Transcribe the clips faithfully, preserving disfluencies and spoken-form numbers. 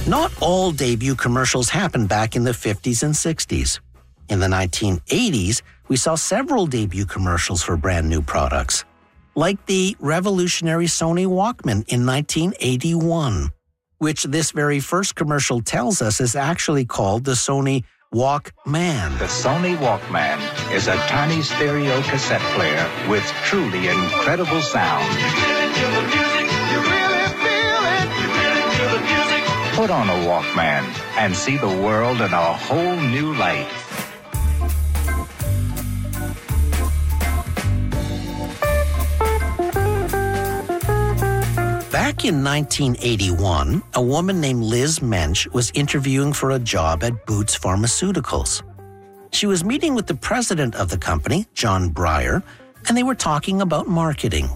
Not all debut commercials happened back in the fifties and sixties. In the nineteen eighties, we saw several debut commercials for brand new products, like the revolutionary Sony Walkman in nineteen eighty-one, which this very first commercial tells us is actually called the Sony Walkman. The Sony Walkman is a tiny stereo cassette player with truly incredible sound. Put on a Walkman and see the world in a whole new light. Back in nineteen eighty-one, a woman named Liz Mensch was interviewing for a job at Boots Pharmaceuticals. She was meeting with the president of the company, John Breyer, and they were talking about marketing.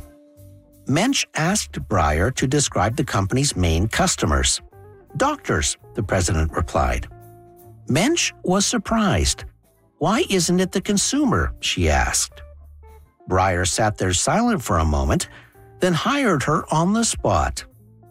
Mensch asked Breyer to describe the company's main customers. Doctors, the president replied. Mensch was surprised. Why isn't it the consumer, she asked. Breyer sat there silent for a moment, then hired her on the spot.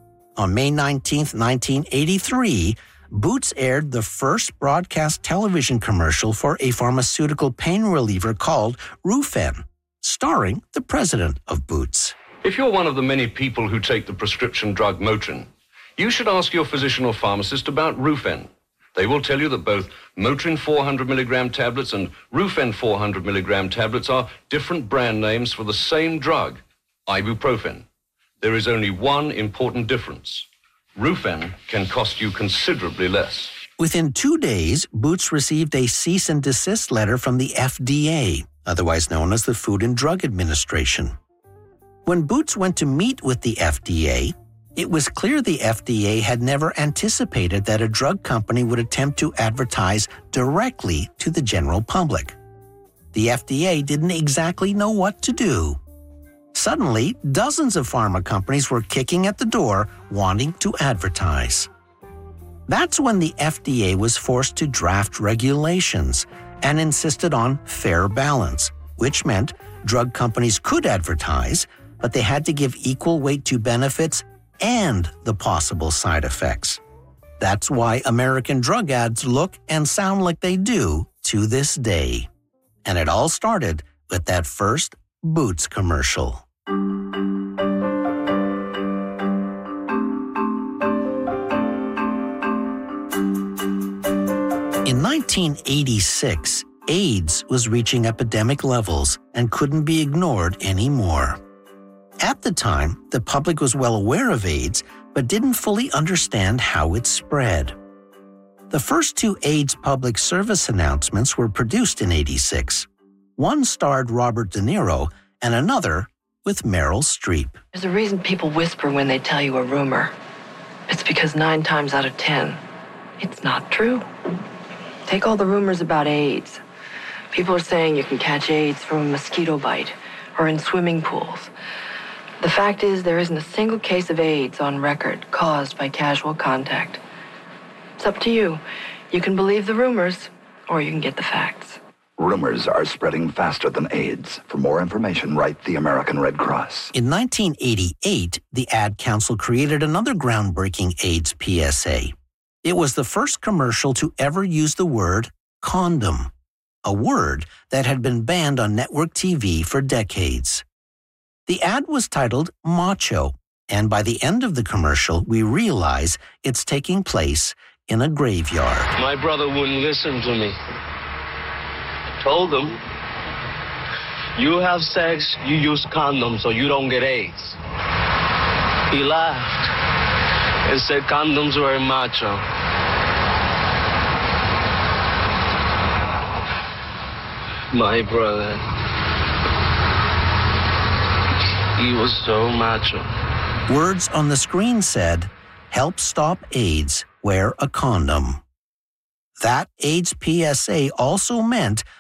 On May nineteenth, nineteen eighty-three, Boots aired the first broadcast television commercial for a pharmaceutical pain reliever called Rufen, starring the president of Boots. If you're one of the many people who take the prescription drug Motrin, you should ask your physician or pharmacist about Rufen. They will tell you that both Motrin four hundred milligram tablets and Rufen four hundred milligram tablets are different brand names for the same drug, ibuprofen. There is only one important difference. Rufen can cost you considerably less. Within two days, Boots received a cease and desist letter from the F D A, otherwise known as the Food and Drug Administration. When Boots went to meet with the F D A, it was clear the F D A had never anticipated that a drug company would attempt to advertise directly to the general public. The F D A didn't exactly know what to do. Suddenly, dozens of pharma companies were kicking at the door, wanting to advertise. That's when the F D A was forced to draft regulations and insisted on fair balance, which meant drug companies could advertise, but they had to give equal weight to benefits and the possible side effects. That's why American drug ads look and sound like they do to this day. And it all started with that first Boots commercial. In nineteen eighty-six, AIDS was reaching epidemic levels and couldn't be ignored anymore. At the time, the public was well aware of AIDS, but didn't fully understand how it spread. The first two AIDS public service announcements were produced in eighty-six. One starred Robert De Niro and another with Meryl Streep. There's a reason people whisper when they tell you a rumor. It's because nine times out of ten, it's not true. Take all the rumors about AIDS. People are saying you can catch AIDS from a mosquito bite or in swimming pools. The fact is, there isn't a single case of AIDS on record caused by casual contact. It's up to you. You can believe the rumors, or you can get the facts. Rumors are spreading faster than AIDS. For more information, write the American Red Cross. In nineteen eighty-eight, the Ad Council created another groundbreaking AIDS P S A. It was the first commercial to ever use the word condom, a word that had been banned on network T V for decades. The ad was titled Macho, and by the end of the commercial, we realize it's taking place in a graveyard. My brother wouldn't listen to me. I told him, you have sex, you use condoms so you don't get AIDS. He laughed and said condoms were macho. My brother, he was so macho. Words on the screen said, "Help stop AIDS, wear a condom." That AIDS P S A also meant